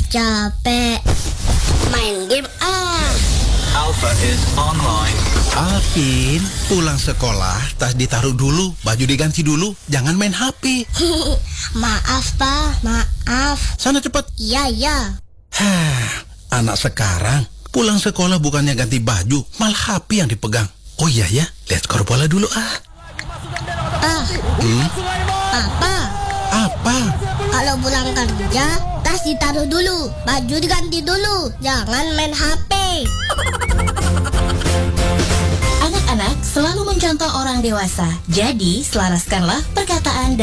capek. Main game Alpha is online. Alvin, pulang sekolah, tas ditaruh dulu, baju diganti dulu, jangan main HP. Maaf, Pa. Maaf. Sana cepat. Iya. Anak sekarang pulang sekolah bukannya ganti baju, malah HP yang dipegang. Oh iya ya, lihat skor bola dulu Papa, Apa? kalau pulang kerja, tas ditaruh dulu, baju diganti dulu, jangan main HP. Anak-anak selalu mencontoh orang dewasa. Jadi, selaraskanlah perkataan